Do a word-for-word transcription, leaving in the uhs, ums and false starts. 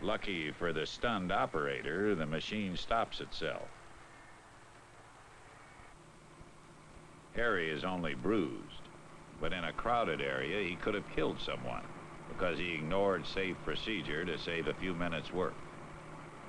Lucky for the stunned operator, the machine stops itself. Harry is only bruised, but in a crowded area he could have killed someone because he ignored safe procedure to save a few minutes' work.